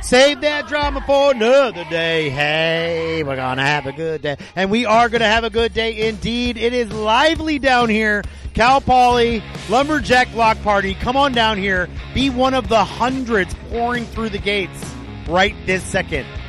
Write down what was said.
Save that drama for another day. Hey, we're going to have a good day. And we are going to have a good day indeed. It is lively down here. Cal Poly Lumberjack Block Party. Come on down here. Be one of the hundreds pouring through the gates right this second.